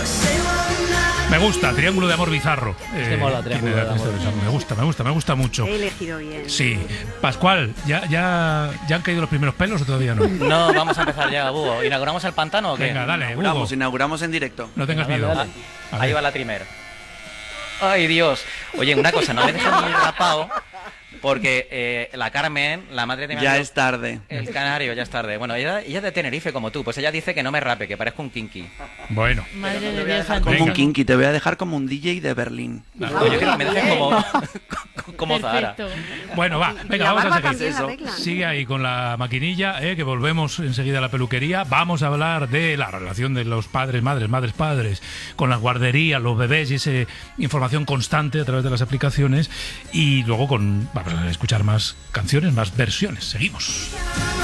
Me gusta, Triángulo de Amor Bizarro. Mola, Triángulo de Amor. Me gusta mucho. He elegido bien. Sí. Pascual, ¿ya han caído los primeros pelos o todavía no? No, vamos a empezar ya, Hugo. ¿Inauguramos el pantano o qué? Venga, dale, Hugo. Inauguramos en directo. No tengas Dale, miedo. dale. A ver. Ahí va la trimer. Ay, Dios. Oye, una cosa, no me dejes muy rapado, porque la Carmen, la madre de mi Ya amigo, es tarde. el canario, ya es tarde. Bueno, ella es de Tenerife como tú, pues ella dice que no me rape, que parezco un kinky. Bueno. Madre de Dios Como santísimo. un kinky, te voy a dejar como un DJ de Berlín. Oye, que me dejes como Zahara. Perfecto. Bueno, va, Y venga, la vamos a barba seguir. también la arreglan. Sigue ahí con la maquinilla, que volvemos enseguida a la peluquería. Vamos a hablar de la relación de los padres, madres, padres, con las guarderías, los bebés y esa información constante a través de las aplicaciones. Y luego vamos a escuchar más canciones, más versiones. Seguimos.